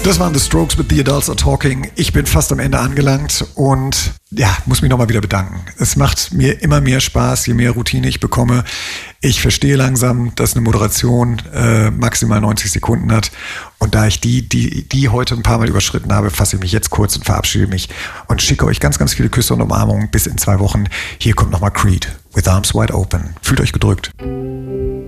Das waren The Strokes mit The Adults Are Talking. Ich bin fast am Ende angelangt und ja, muss mich nochmal wieder bedanken. Es macht mir immer mehr Spaß, je mehr Routine ich bekomme. Ich verstehe langsam, dass eine Moderation maximal 90 Sekunden hat. Und da ich die heute ein paar Mal überschritten habe, fasse ich mich jetzt kurz und verabschiede mich und schicke euch ganz, ganz viele Küsse und Umarmungen bis in 2 Wochen. Hier kommt nochmal Creed with Arms Wide Open. Fühlt euch gedrückt.